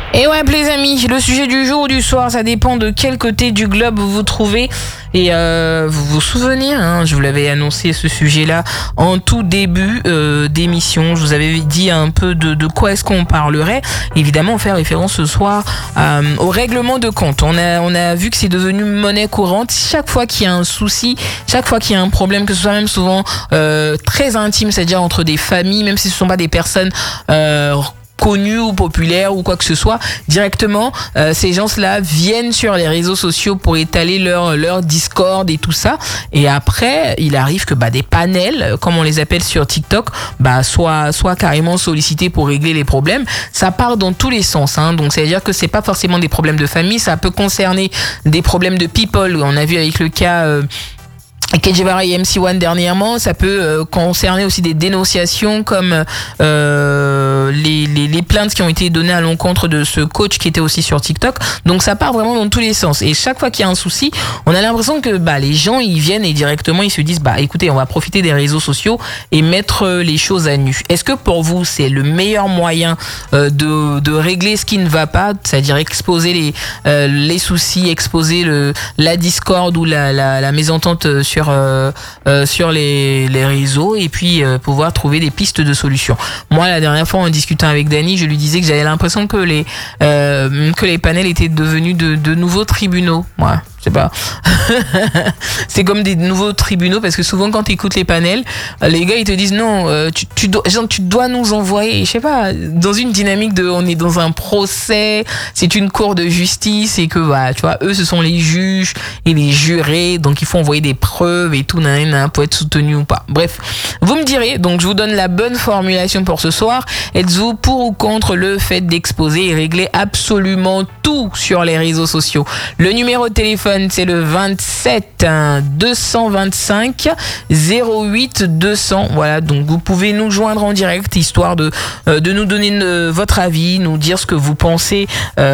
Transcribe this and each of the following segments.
Et ouais, les amis, le sujet du jour ou du soir, ça dépend de quel côté du globe vous vous trouvez. Et vous vous souvenez, je vous l'avais annoncé ce sujet-là en tout début d'émission. Je vous avais dit un peu de quoi est-ce qu'on parlerait. Évidemment, on fait référence ce soir au règlement de compte. On a vu que c'est devenu monnaie courante. Chaque fois qu'il y a un souci, chaque fois qu'il y a un problème, que ce soit même souvent très intime, c'est-à-dire entre des familles, même si ce ne sont pas des personnes connus ou populaires ou quoi que ce soit, directement ces gens-là viennent sur les réseaux sociaux pour étaler leur Discord et tout ça, et après il arrive que des panels, comme on les appelle sur TikTok, soient carrément sollicités pour régler les problèmes. Ça part dans tous les sens, donc c'est à dire que c'est pas forcément des problèmes de famille, ça peut concerner des problèmes de people. On a vu avec le cas Kejevara et MC1 dernièrement, ça peut concerner aussi des dénonciations comme les plaintes qui ont été données à l'encontre de ce coach qui était aussi sur TikTok. Donc ça part vraiment dans tous les sens. Et chaque fois qu'il y a un souci, on a l'impression que les gens ils viennent et directement ils se disent écoutez, on va profiter des réseaux sociaux et mettre les choses à nu. Est-ce que pour vous c'est le meilleur moyen de régler ce qui ne va pas, c'est-à-dire exposer les soucis, exposer la discorde ou la mésentente sur les réseaux, et puis pouvoir trouver des pistes de solutions? Moi, la dernière fois, en discutant avec Dany, je lui disais que j'avais l'impression que les panels étaient devenus de nouveaux tribunaux. Moi, je sais pas. C'est comme des nouveaux tribunaux, parce que souvent quand tu écoutes les panels, les gars ils te disent non, tu dois nous envoyer, je sais pas, dans une dynamique de on est dans un procès, c'est une cour de justice, et que tu vois, eux ce sont les juges et les jurés, donc il faut envoyer des preuves et tout pour être soutenu ou pas. Bref, vous me direz, donc je vous donne la bonne formulation pour ce soir. Êtes-vous pour ou contre le fait d'exposer et régler absolument tout sur les réseaux sociaux? Le numéro de téléphone, c'est le 27 225 08 200. Voilà, donc vous pouvez nous joindre en direct, histoire de nous donner votre avis, nous dire ce que vous pensez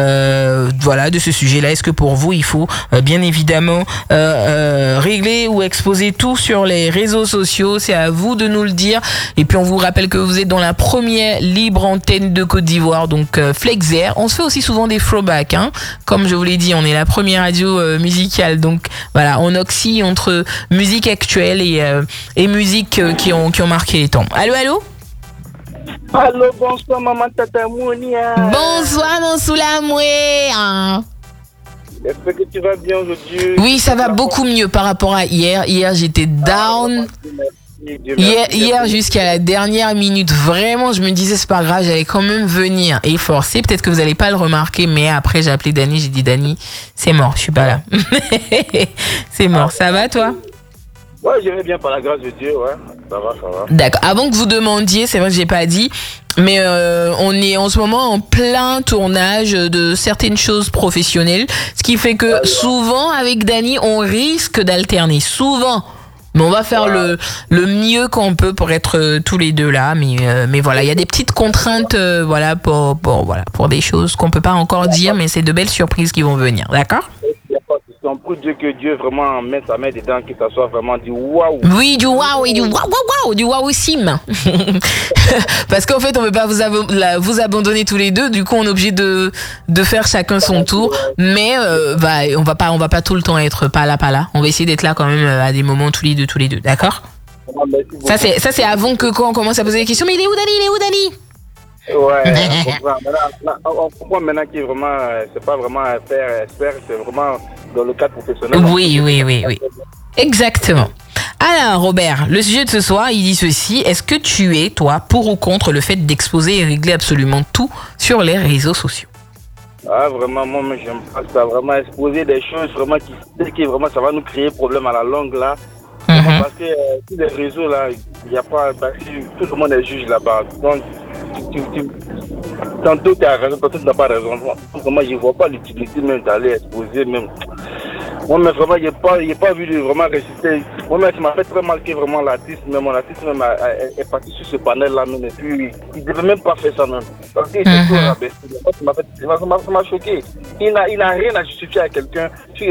de ce sujet-là. Est-ce que pour vous, il faut bien évidemment régler ou exposer tout sur les réseaux sociaux? C'est à vous de nous le dire. Et puis on vous rappelle que vous êtes dans la première libre antenne de Côte d'Ivoire, donc Flexair. On se fait aussi souvent des throwbacks, comme je vous l'ai dit, on est la première radio musicale, donc voilà, on oscille entre musique actuelle et musique qui ont marqué les temps. Allô? Allô, bonsoir maman Tata Mounia. Bonsoir mon Soulamoué. J'espère que tu vas bien aujourd'hui. Oui, ça va beaucoup mieux par rapport à hier. Hier j'étais down. Hier jusqu'à la dernière minute, vraiment je me disais c'est pas grave, j'allais quand même venir et forcer. Peut-être que vous allez pas le remarquer, mais après j'ai appelé Dany, j'ai dit Dany, c'est mort, je suis pas là. C'est mort. Ça va toi? Ouais, je vais bien par la grâce de Dieu, ouais. Ça va. D'accord. Avant que vous demandiez, c'est vrai que j'ai pas dit, mais on est en ce moment en plein tournage de certaines choses professionnelles, ce qui fait que souvent avec Dany on risque d'alterner, souvent. Mais on va faire le mieux qu'on peut pour être tous les deux là. Mais voilà, il y a des petites contraintes pour des choses qu'on peut pas encore dire, mais c'est de belles surprises qui vont venir. D'accord? On prie Dieu que Dieu vraiment mette sa main dedans, que ça soit vraiment du waouh. Oui, du waouh et du waouh, du waouissime. Parce qu'en fait, on ne peut pas vous abandonner tous les deux. Du coup, on est obligé de faire chacun son tour. Mais on va pas tout le temps être pas là. On va essayer d'être là quand même à des moments tous les deux. D'accord? Ça c'est avant que quand on commence à poser des questions. Mais il est où Dany? Ouais, on comprend maintenant qu'il est vraiment, c'est pas vraiment faire expert, c'est vraiment dans le cadre professionnel. Oui. Exactement. Alors, Robert, le sujet de ce soir, il dit ceci. Est-ce que tu es, toi, pour ou contre le fait d'exposer et régler absolument tout sur les réseaux sociaux? Ah, vraiment, moi, j'aime pas ça. Vraiment, exposer des choses vraiment qui vraiment, ça va nous créer problème à la longue, là. Parce que tous les réseaux, là, il n'y a pas... tout le monde est juge là-bas. Donc, tantôt tu as raison, tantôt tu n'as pas raison. Moi, je ne vois pas l'utilité même d'aller exposer même. Moi, mais vraiment, je n'ai pas vu de vraiment résister. Moi, mais ça m'a fait très mal que vraiment l'artiste, mais mon artiste même est parti sur ce panel-là, même, et puis il ne devait même pas faire ça même. Parce qu'il s'est tout rabaissé. Ça m'a choqué. Il n'a rien à justifier à quelqu'un.